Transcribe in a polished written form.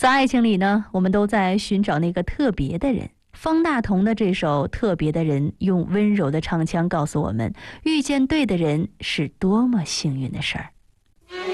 在爱情里呢，我们都在寻找那个特别的人。方大同的这首《特别的人》，用温柔的唱腔告诉我们，遇见对的人是多么幸运的事儿。